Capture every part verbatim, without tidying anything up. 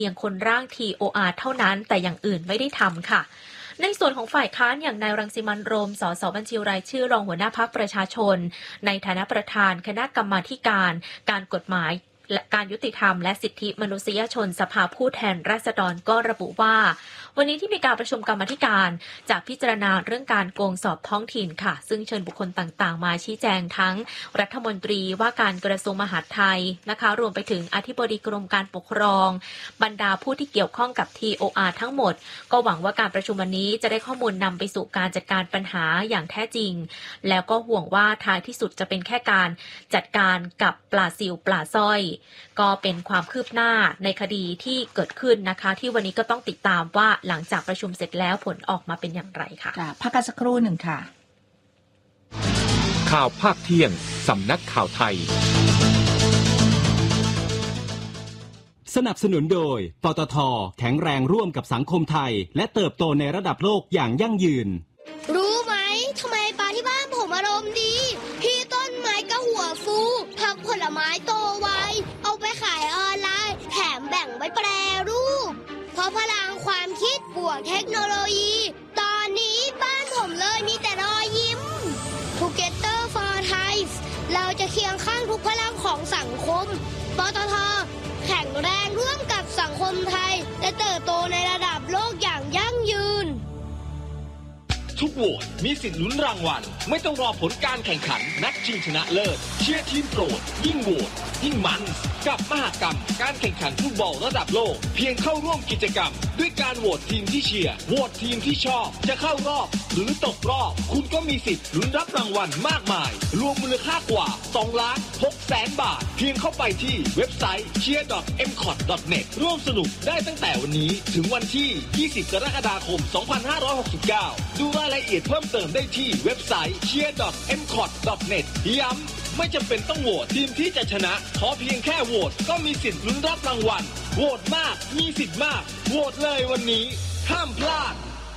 พียงคนร่าง ที โอ อาร์ เท่านั้นแต่อย่างอื่นไม่ได้ทำค่ะในส่วนของฝ่ายค้านอย่างนายรังสิมันต์โรมสสบัญชีรายชื่อรองหัวหน้าพรรคประชาชนในฐานะประธานคณะกรรมาธิการการกฎหมายและการยุติธรรมและสิทธิมนุษยชนสภาผู้แทนราษฎรก็ระบุว่าวันนี้ที่มีการประชุมกรรมาธิการจะพิจารณาเรื่องการโกงสอบท้องถิ่นค่ะซึ่งเชิญบุคคลต่างๆมาชี้แจงทั้งรัฐมนตรีว่าการกระทรวงมหาดไทยนะคะรวมไปถึงอธิบดีกรมการปกครองบรรดาผู้ที่เกี่ยวข้องกับ ที โอ อาร์ ทั้งหมดก็หวังว่าการประชุมวันนี้จะได้ข้อมูลนำไปสู่การจัดการปัญหาอย่างแท้จริงแล้วก็ห่วงว่าท้ายที่สุดจะเป็นแค่การจัดการกับปลาซิวปลาสร้อยก็เป็นความคืบหน้าในคดีที่เกิดขึ้นนะคะที่วันนี้ก็ต้องติดตามว่าหลังจากประชุมเสร็จแล้วผลออกมาเป็นอย่างไรค่ะพักกันสักครู่หนึ่งค่ะข่าวภาคเที่ยงสำนักข่าวไทยสนับสนุนโดยปตท.แข็งแรงร่วมกับสังคมไทยและเติบโตในระดับโลกอย่างยั่งยืนรู้ไหมทำไมปลาที่บ้านผมอารมณ์ดีพี่ต้นไม้ก็หัวฟูผักผลไม้โตไวเอาไปขายออนไลน์แถมแบ่งไว้แปรรูปเพราะพลังความคิดบวกเทคโนโลยีตอนนี้บ้านผมเลยมีแต่รอยยิ้ม Together for Thai เราจะเคียงข้างทุกพลังของสังคมปตท.แข็งแรงร่วมกับสังคมไทยและเติบโตในระดับโลกอย่างยั่งยืนทุกโหวตมีสิทธิ์ลุ้นรางวัลไม่ต้องรอผลการแข่งขันนัดชิงชนะเลิศเชียร์ทีมโปรดยิ่งโหวตยิ่งมันกับมหกรรมการแข่งขันฟุตบอลระดับโลกเพียงเข้าร่วมกิจกรรมด้วยการโหวตทีมที่เชียร์โหวตทีมที่ชอบจะเข้ารอบหรือตกรอบคุณก็มีสิทธิ์ลุ้นรับรางวัลมากมายรวมมูลค่ากว่าสองล้านหกแสนบาทเพียงเข้าไปที่เว็บไซต์ เชียร์ ดอท เอ็ม คอท ดอท เน็ต ร่วมสนุกได้ตั้งแต่วันนี้ถึงวันที่ยี่สิบกรกฎาคมสองพันห้าร้อยหกสิบเก้าดูรายละเอียดเพิ่มเติมได้ที่เว็บไซต์ เชียร์ ดอท เอ็ม คอท ดอท เน็ต ย้ำไม่จำเป็นต้องโหวตทีมที่จะชนะขอเพียงแค่โหวตก็มีสิทธิ์ลุ้นรับรางวัลโหวตมากมีสิทธิ์มากโหวตเลยวันนี้ห้ามพลาด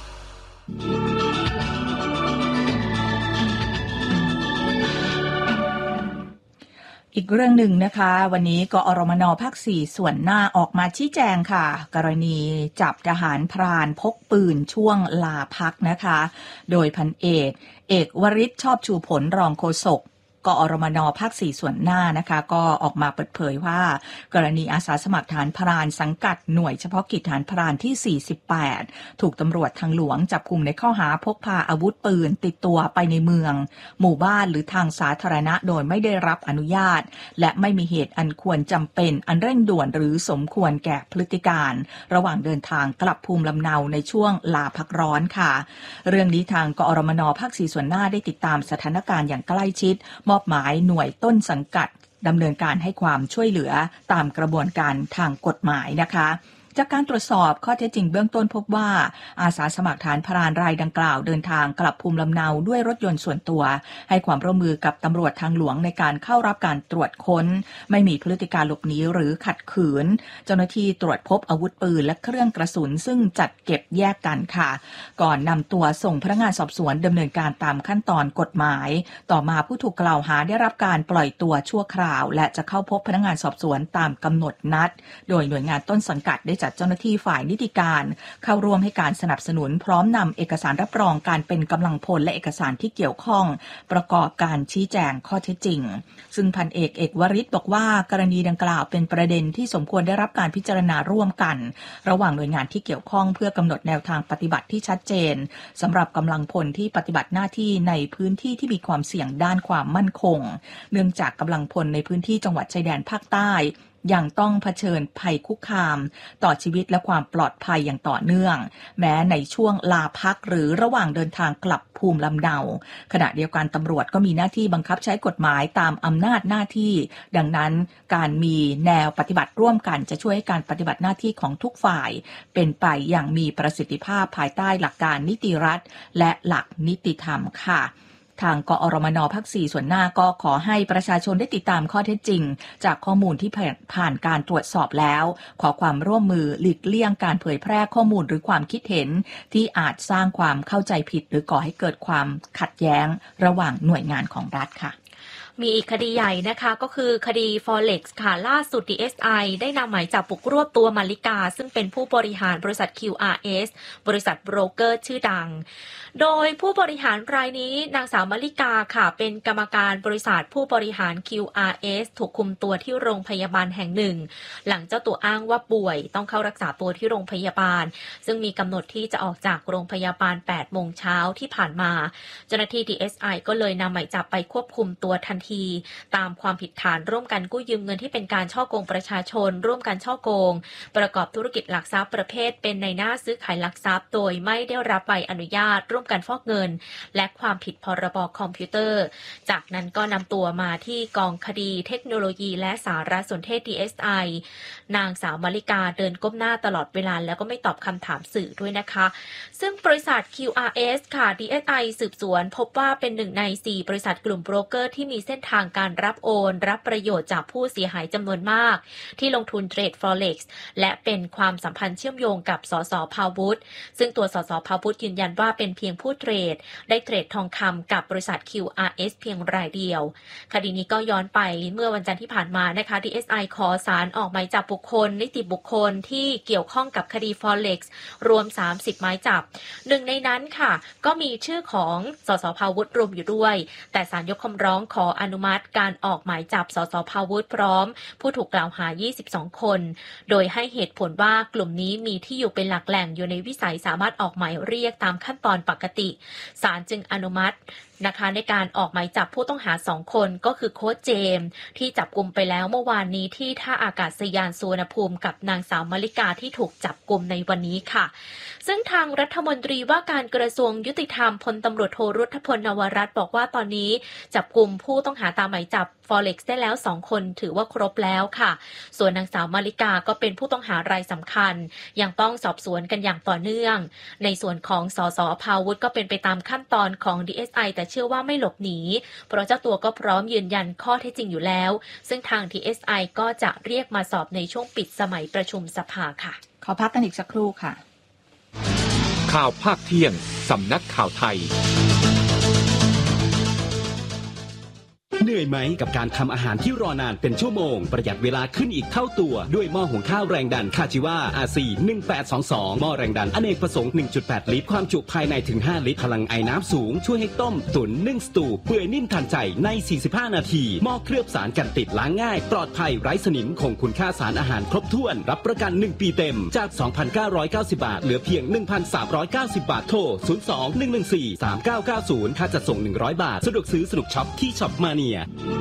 อีกเรื่องหนึ่งนะคะวันนี้กอรมน.ภาคสี่ส่วนหน้าออกมาชี้แจงค่ะกรณีจับทหารพรานพกปืนช่วงลาพักนะคะโดยพันเอกเอกวริศชอบชูผลรองโฆษกกอรมน.ภาคสี่ส่วนหน้านะคะก็ออกมาเปิดเผยว่ากรณีอาสาสมัครทหารพรานสังกัดหน่วยเฉพาะกิจทหารพรานที่สี่สิบแปดถูกตำรวจทางหลวงจับกุมในข้อหาพกพาอาวุธปืนติดตัวไปในเมืองหมู่บ้านหรือทางสาธารณะโดยไม่ได้รับอนุญาตและไม่มีเหตุอันควรจำเป็นอันเร่งด่วนหรือสมควรแก่พฤติการระหว่างเดินทางกลับภูมิลำเนาในช่วงลาพักร้อนค่ะเรื่องนี้ทางกอรมน.ภาคสี่ส่วนหน้าได้ติดตามสถานการณ์อย่างใกล้ชิดมอบหมายหน่วยต้นสังกัดดำเนินการให้ความช่วยเหลือตามกระบวนการทางกฎหมายนะคะจากการตรวจสอบข้อเท็จจริงเบื้องต้นพบว่าอาสาสมัครทหารพรานรายดังกล่าวเดินทางกลับภูมิลำเนาด้วยรถยนต์ส่วนตัวให้ความร่วมมือกับตำรวจทางหลวงในการเข้ารับการตรวจค้นไม่มีพฤติการหลบหนีหรือขัดขืนเจ้าหน้าที่ตรวจพบอาวุธปืนและเครื่องกระสุนซึ่งจัดเก็บแยกกันค่ะก่อนนำตัวส่งพนักงานสอบสวนดำเนินการตามขั้นตอนกฎหมายต่อมาผู้ถูกกล่าวหาได้รับการปล่อยตัวชั่วคราวและจะเข้าพบพนักงานสอบสวนตามกำหนดนัดโดยหน่วยงานต้นสังกัดได้จัดเจ้าหน้าที่ฝ่ายนิติการเข้าร่วมให้การสนับสนุนพร้อมนำเอกสารรับรองการเป็นกำลังพลและเอกสารที่เกี่ยวข้องประกอบการชี้แจงข้อเท็จจริงซึ่งพันเอกเอกวริศบอกว่ากรณีดังกล่าวเป็นประเด็นที่สมควรได้รับการพิจารณาร่วมกันระหว่างหน่วยงานที่เกี่ยวข้องเพื่อกำหนดแนวทางปฏิบัติที่ชัดเจนสำหรับกำลังพลที่ปฏิบัติหน้าที่ในพื้นที่ที่มีความเสี่ยงด้านความมั่นคงเนื่องจากกำลังพลในพื้นที่จังหวัดชายแดนภาคใต้ยังต้องเผชิญภัยคุกคามต่อชีวิตและความปลอดภัยอย่างต่อเนื่องแม้ในช่วงลาพักหรือระหว่างเดินทางกลับภูมิลำเนาขณะเดียวกันตำรวจก็มีหน้าที่บังคับใช้กฎหมายตามอำนาจหน้าที่ดังนั้นการมีแนวปฏิบัติร่วมกันจะช่วยให้การปฏิบัติหน้าที่ของทุกฝ่ายเป็นไปอย่างมีประสิทธิภาพภายใต้หลักการนิติรัฐและหลักนิติธรรมค่ะทางกอรมน.ภาคสี่ส่วนหน้าก็ขอให้ประชาชนได้ติดตามข้อเท็จจริงจากข้อมูลที่ผ่านการตรวจสอบแล้วขอความร่วมมือหลีกเลี่ยงการเผยแพร่ข้อมูลหรือความคิดเห็นที่อาจสร้างความเข้าใจผิดหรือก่อให้เกิดความขัดแย้งระหว่างหน่วยงานของรัฐค่ะมีอีกคดีใหญ่นะคะก็คือคดี Forex ค่ะล่าสุด ดี เอส ไอ ได้นำหมายจับบุกรวบตัวมาริกาซึ่งเป็นผู้บริหารบริษัท คิว อาร์ เอส บริษัทโบรกเกอร์ชื่อดังโดยผู้บริหารรายนี้นางสาวมาริกาค่ะเป็นกรรมการบริษัทผู้บริหาร คิว อาร์ เอส ถูกคุมตัวที่โรงพยาบาลแห่งหนึ่งหลังเจ้าตัวอ้างว่าป่วยต้องเข้ารักษาตัวที่โรงพยาบาลซึ่งมีกำหนดที่จะออกจากโรงพยาบาล แปดโมงเช้าที่ผ่านมาเจ้าหน้าที่ ดี เอส ไอ ก็เลยนำหมายจับไปควบคุมตัวทันทีตามความผิดฐานร่วมกันกู้ยืมเงินที่เป็นการฉ้อโกงประชาชนร่วมกันฉ้อโกงประกอบธุรกิจหลักทรัพย์ประเภทเป็นในหน้าซื้อขายหลักทรัพย์โดยไม่ได้รับใบอนุญาตร่วมกันฟอกเงินและความผิดพรบคอมพิวเตอร์จากนั้นก็นำตัวมาที่กองคดีเทคโนโลยีและสารสนเทศ ดี เอส ไอ นางสาวมาริกาเดินก้มหน้าตลอดเวลาแล้วก็ไม่ตอบคำถามสื่อด้วยนะคะซึ่งบริษัท คิว อาร์ เอส ค่ะ ดี เอส ไอ สืบสวนพบว่าเป็นหนึ่งในสี่บริษัทกลุ่มโบรกเกอร์ที่มีเส้นทางการรับโอนรับประโยชน์จากผู้เสียหายจำนวนมากที่ลงทุนเทรด Forex และเป็นความสัมพันธ์เชื่อมโยงกับสสภาวุฒิซึ่งตัวสสภาวุฒิยืนยันว่าเป็นเพียงผู้เทรดได้เทรดทองคำกับบริษัท คิว อาร์ เอส เพียงรายเดียวคดีนี้ก็ย้อนไปเมื่อวันจันทร์ที่ผ่านมานะคะ ดี เอส ไอ ขอศาลออกหมายจับบุคคลนิติบุคคลที่เกี่ยวข้องกับคดี Forex รวมสามสิบหมายจับหนึ่งในนั้นค่ะก็มีชื่อของสสภาวุฒิรวมอยู่ด้วยแต่ศาลยกคำร้องขออนุมัติการออกหมายจับสสภาวุฒิพร้อมผู้ถูกกล่าวหายี่สิบสองคนโดยให้เหตุผลว่ากลุ่มนี้มีที่อยู่เป็นหลักแหล่งอยู่ในวิสัยสามารถออกหมายเรียกตามขั้นตอนปกติศาลจึงอนุมัตินะคะในการออกหมายจับผู้ต้องหาสองคนก็คือโค้ชเจมส์ที่จับกุมไปแล้วเมื่อวานนี้ที่ท่าอากาศยานสุวรรณภูมิกับนางสาวมาริกาที่ถูกจับกุมในวันนี้ค่ะซึ่งทางรัฐมนตรีว่าการกระทรวงยุติธรรมพลตำรวจโทรุทธพลนวรัตน์บอกว่าตอนนี้จับกุมผู้ต้องหาตามหมายจับ Forex ได้แล้วสองคนถือว่าครบแล้วค่ะส่วนนางสาวมาริกาก็เป็นผู้ต้องหารายสำคัญยังต้องสอบสวนกันอย่างต่อเนื่องในส่วนของสสภาวุฒิก็เป็นไปตามขั้นตอนของ ดี เอส ไอ แต่เชื่อว่าไม่หลบหนีเพราะเจ้าตัวก็พร้อมยืนยันข้อเท็จจริงอยู่แล้วซึ่งทาง ดี เอส ไอ ก็จะเรียกมาสอบในช่วงปิดสมัยประชุมสภาค่ะขอพักกันอีกสักครู่ค่ะข่าวภาคเที่ยงสำนักข่าวไทยเหนื่อยไหมกับการทำอาหารที่รอนานเป็นชั่วโมงประหยัดเวลาขึ้นอีกเท่าตัวด้วยหม้อหุงข้าวแรงดันคาจิวา อาร์ ซี หนึ่งแปดสองสอง หม้อแรงดันอเนกประสงค์ หนึ่งจุดแปด ลิตรความจุภายในถึงห้าลิตรพลังไอน้ำสูงช่วยให้ต้มตุ๋นนึ่งสตูเปื่อยนิ่มทันใจในสี่สิบห้านาทีหม้อเคลือบสารกันติดล้างง่ายปลอดภัยไร้สนิมคงคุณค่าสารอาหารครบถ้วนรับประกันหนึ่งปีเต็มจาก สองพันเก้าร้อยเก้าสิบ บาทเหลือเพียง หนึ่งพันสามร้อยเก้าสิบ บาทโทรศูนย์ สอง หนึ่ง หนึ่ง สี่ สาม เก้า เก้า ศูนย์ค่าจัดส่งหนึ่งร้อยบาทสะดวกซื้อสนุกช็อปที่ช็อปมาเนีย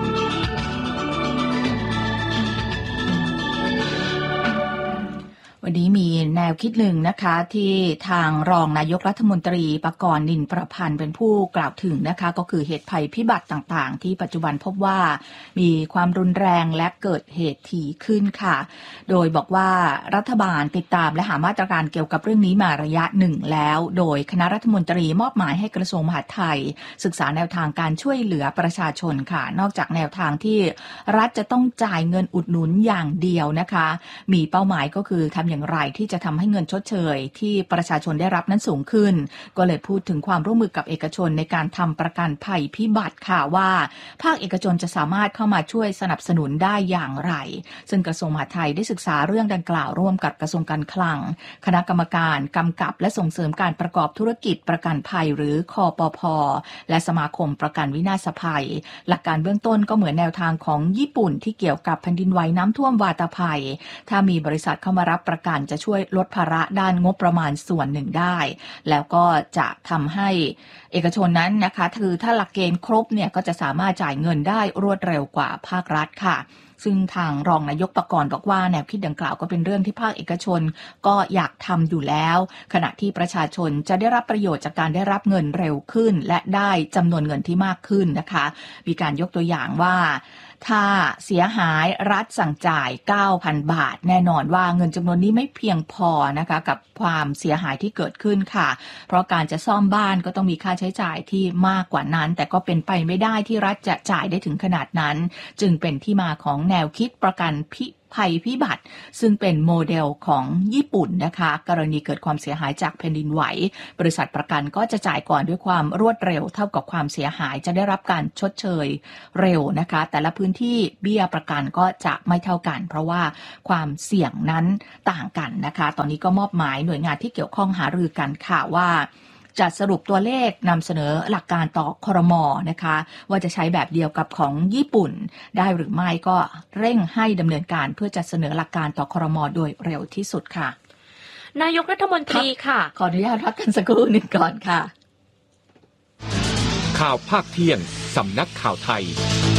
วันนี้มีแนวคิดหนึ่งนะคะที่ทางรองนายกรัฐมนตรีปกรณ์นินประพันธ์เป็นผู้กล่าวถึงนะคะก็คือเหตุภัยพิบัติต่างๆที่ปัจจุบันพบว่ามีความรุนแรงและเกิดเหตุถี่ขึ้นค่ะโดยบอกว่ารัฐบาลติดตามและหามาตรการเกี่ยวกับเรื่องนี้มาระยะหนึ่งแล้วโดยคณะรัฐมนตรีมอบหมายให้กระทรวงมหาดไทยศึกษาแนวทางการช่วยเหลือประชาชนค่ะนอกจากแนวทางที่รัฐจะต้องจ่ายเงินอุดหนุนอย่างเดียวนะคะมีเป้าหมายก็คือทำอย่างไรที่จะทำให้เงินชดเชยที่ประชาชนได้รับนั้นสูงขึ้นก็เลยพูดถึงความร่วมมือกับเอกชนในการทำประกันภัยพิบัติค่ะว่าภาคเอกชนจะสามารถเข้ามาช่วยสนับสนุนได้อย่างไรซึ่งกระทรวงมหาดไทยได้ศึกษาเรื่องดังกล่าวร่วมกับกระทรวงการคลังคณะกรรมการกำกับและส่งเสริมการประกอบธุรกิจประกันภัยหรือคปภ.และสมาคมประกันวินาศภัยหลักการเบื้องต้นก็เหมือนแนวทางของญี่ปุ่นที่เกี่ยวกับแผ่นดินไหวน้ำท่วมวาตภัยถ้ามีบริษัทเข้ามารับประกันจะช่วยลดภาระด้านงบประมาณส่วนหนึ่งได้แล้วก็จะทำให้เอกชนนั้นนะคะคือถ้าหลักเกณฑ์ครบเนี่ยก็จะสามารถจ่ายเงินได้รวดเร็วกว่าภาครัฐค่ะซึ่งทางรองนายกปกรณ์บอกว่าแนวคิดดังกล่าวก็เป็นเรื่องที่ภาคเอกชนก็อยากทำอยู่แล้วขณะที่ประชาชนจะได้รับประโยชน์จากการได้รับเงินเร็วขึ้นและได้จำนวนเงินที่มากขึ้นนะคะมีการยกตัวอย่างว่าถ้าเสียหายรัฐสั่งจ่าย เก้าพัน บาทแน่นอนว่าเงินจำนวนนี้ไม่เพียงพอนะคะกับความเสียหายที่เกิดขึ้นค่ะเพราะการจะซ่อมบ้านก็ต้องมีค่าใช้จ่ายที่มากกว่านั้นแต่ก็เป็นไปไม่ได้ที่รัฐจะจ่ายได้ถึงขนาดนั้นจึงเป็นที่มาของแนวคิดประกันพิภัยพิบัติซึ่งเป็นโมเดลของญี่ปุ่นนะคะกรณีเกิดความเสียหายจากแผ่นดินไหวบริษัทประกันก็จะจ่ายก่อนด้วยความรวดเร็วเท่ากับความเสียหายจะได้รับการชดเชยเร็วนะคะแต่ละพื้นที่เบี้ยประกันก็จะไม่เท่ากันเพราะว่าความเสี่ยงนั้นต่างกันนะคะตอนนี้ก็มอบหมายหน่วยงานที่เกี่ยวข้องหารือกันค่ะว่าจะสรุปตัวเลขนำเสนอหลักการต่อครม.นะคะว่าจะใช้แบบเดียวกับของญี่ปุ่นได้หรือไม่ก็เร่งให้ดำเนินการเพื่อจะเสนอหลักการต่อครม.โดยเร็วที่สุดค่ะนายกรัฐมนตรีค่ะขออนุญาตพักกันสักครู่หนึ่งก่อนค่ะข่าวภาคเที่ยงสำนักข่าวไทย